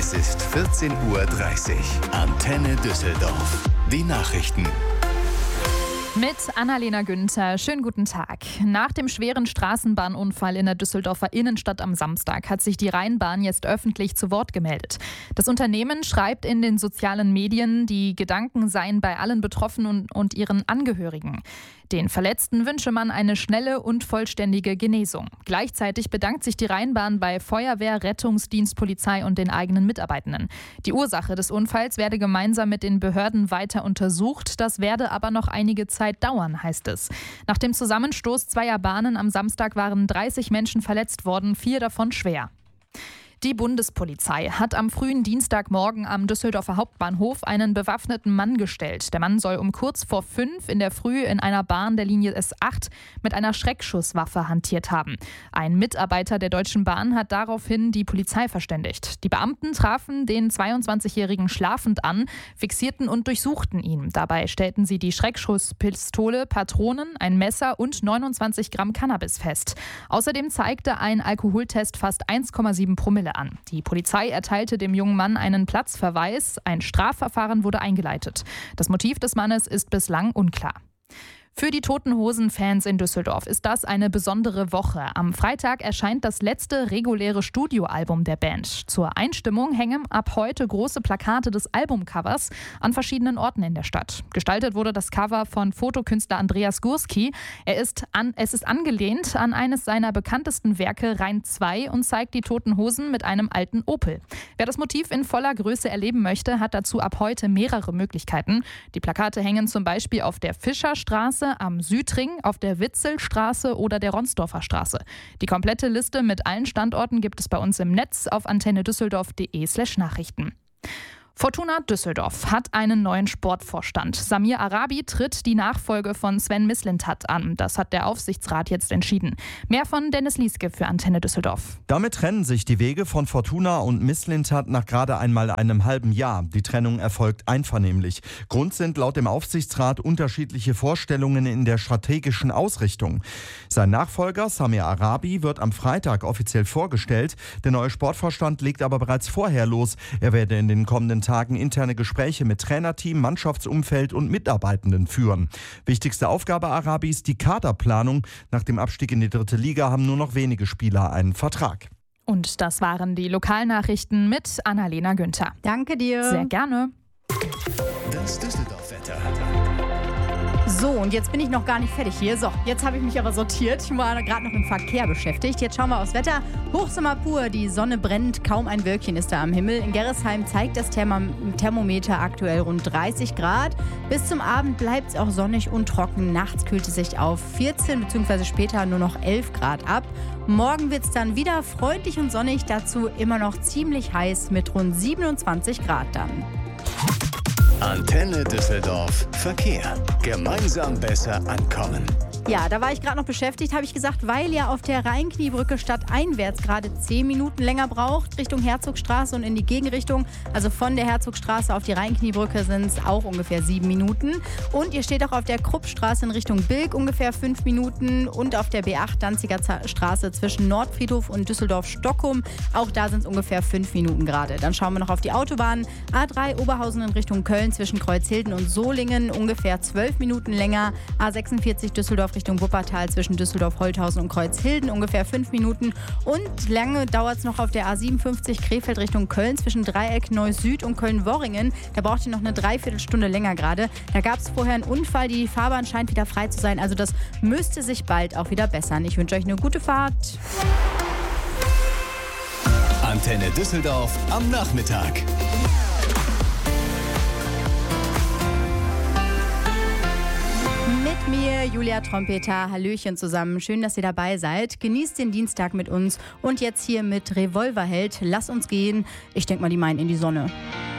Es ist 14:30 Uhr. Antenne Düsseldorf. Die Nachrichten. Mit Annalena Günther. Schönen guten Tag. Nach dem schweren Straßenbahnunfall in der Düsseldorfer Innenstadt am Samstag hat sich die Rheinbahn jetzt öffentlich zu Wort gemeldet. Das Unternehmen schreibt in den sozialen Medien, die Gedanken seien bei allen Betroffenen und ihren Angehörigen. Den Verletzten wünsche man eine schnelle und vollständige Genesung. Gleichzeitig bedankt sich die Rheinbahn bei Feuerwehr, Rettungsdienst, Polizei und den eigenen Mitarbeitenden. Die Ursache des Unfalls werde gemeinsam mit den Behörden weiter untersucht. Das werde aber noch einige Zeit dauern, heißt es. Nach dem Zusammenstoß zweier Bahnen am Samstag waren 30 Menschen verletzt worden, 4 davon schwer. Die Bundespolizei hat am frühen Dienstagmorgen am Düsseldorfer Hauptbahnhof einen bewaffneten Mann gestellt. Der Mann soll um kurz vor 5 in der Früh in einer Bahn der Linie S8 mit einer Schreckschusswaffe hantiert haben. Ein Mitarbeiter der Deutschen Bahn hat daraufhin die Polizei verständigt. Die Beamten trafen den 22-Jährigen schlafend an, fixierten und durchsuchten ihn. Dabei stellten sie die Schreckschusspistole, Patronen, ein Messer und 29 Gramm Cannabis fest. Außerdem zeigte ein Alkoholtest fast 1,7 Promille an. Die Polizei erteilte dem jungen Mann einen Platzverweis. Ein Strafverfahren wurde eingeleitet. Das Motiv des Mannes ist bislang unklar. Für die Toten Hosen-Fans in Düsseldorf ist das eine besondere Woche. Am Freitag erscheint das letzte reguläre Studioalbum der Band. Zur Einstimmung hängen ab heute große Plakate des Albumcovers an verschiedenen Orten in der Stadt. Gestaltet wurde das Cover von Fotokünstler Andreas Gurski. Es ist angelehnt an eines seiner bekanntesten Werke, Rhein 2, und zeigt die Toten Hosen mit einem alten Opel. Wer das Motiv in voller Größe erleben möchte, hat dazu ab heute mehrere Möglichkeiten. Die Plakate hängen zum Beispiel auf der Fischerstraße, am Südring, auf der Witzelstraße oder der Ronsdorfer Straße. Die komplette Liste mit allen Standorten gibt es bei uns im Netz auf antennedüsseldorf.de/Nachrichten. Fortuna Düsseldorf hat einen neuen Sportvorstand. Samir Arabi tritt die Nachfolge von Sven Mislintat an. Das hat der Aufsichtsrat jetzt entschieden. Mehr von Dennis Lieske für Antenne Düsseldorf. Damit trennen sich die Wege von Fortuna und Mislintat nach gerade einmal einem halben Jahr. Die Trennung erfolgt einvernehmlich. Grund sind laut dem Aufsichtsrat unterschiedliche Vorstellungen in der strategischen Ausrichtung. Sein Nachfolger Samir Arabi wird am Freitag offiziell vorgestellt. Der neue Sportvorstand legt aber bereits vorher los. Er werde in den kommenden Tagen interne Gespräche mit Trainerteam, Mannschaftsumfeld und Mitarbeitenden führen. Wichtigste Aufgabe Arabis, die Kaderplanung. Nach dem Abstieg in die 3. Liga haben nur noch wenige Spieler einen Vertrag. Und das waren die Lokalnachrichten mit Annalena Günther. Danke dir. Sehr gerne. Das Düsseldorf-Wetter. So, und jetzt bin ich noch gar nicht fertig hier. So, jetzt habe ich mich aber sortiert. Ich war gerade noch im Verkehr beschäftigt. Jetzt schauen wir aufs Wetter. Hochsommer pur, die Sonne brennt, kaum ein Wölkchen ist da am Himmel. In Gerresheim zeigt das Thermometer aktuell rund 30 Grad. Bis zum Abend bleibt es auch sonnig und trocken. Nachts kühlt es sich auf 14 bzw. später nur noch 11 Grad ab. Morgen wird es dann wieder freundlich und sonnig. Dazu immer noch ziemlich heiß mit rund 27 Grad dann. Antenne Düsseldorf. Verkehr. Gemeinsam besser ankommen. Ja, da war ich gerade noch beschäftigt, habe ich gesagt, weil ja auf der Rheinkniebrücke stadteinwärts gerade 10 Minuten länger braucht, Richtung Herzogstraße und in die Gegenrichtung. Also von der Herzogstraße auf die Rheinkniebrücke sind es auch ungefähr 7 Minuten. Und ihr steht auch auf der Kruppstraße in Richtung Bilk ungefähr 5 Minuten und auf der B8 Danziger Straße zwischen Nordfriedhof und Düsseldorf-Stockum. Auch da sind es ungefähr 5 Minuten gerade. Dann schauen wir noch auf die Autobahn. A3 Oberhausen in Richtung Köln zwischen Kreuzhilden und Solingen ungefähr 12 Minuten länger. A46 Düsseldorf Richtung Wuppertal zwischen Düsseldorf-Holthausen und Kreuzhilden ungefähr 5 Minuten. Und lange dauert es noch auf der A57 Krefeld Richtung Köln zwischen Dreieck Neuss-Süd und Köln-Worringen. Da braucht ihr noch eine Dreiviertelstunde länger gerade. Da gab es vorher einen Unfall, die Fahrbahn scheint wieder frei zu sein. Also das müsste sich bald auch wieder bessern. Ich wünsche euch eine gute Fahrt. Antenne Düsseldorf am Nachmittag. Mit mir, Julia Trompeter. Hallöchen zusammen. Schön, dass ihr dabei seid. Genießt den Dienstag mit uns. Und jetzt hier mit Revolverheld. Lass uns gehen. Ich denke mal, die meinen in die Sonne.